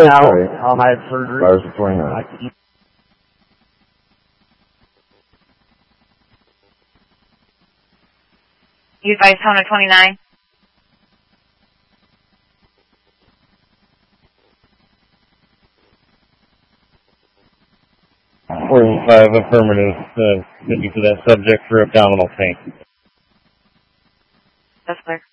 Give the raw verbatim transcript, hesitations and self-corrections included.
Now, Right. I'll have surgery. Virus of twenty-nine. You advise tone of twenty-nine. forty-five affirmative, uh, looking for that subject for abdominal pain. That's clear.